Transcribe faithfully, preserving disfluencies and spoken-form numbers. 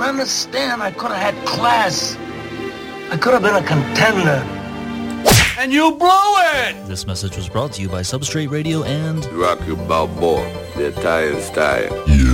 don't understand. I could have had class. I could have been a contender. And you blew it! This message was brought to you by Substrate Radio and Rocky Balboa, the Italian style. Yeah.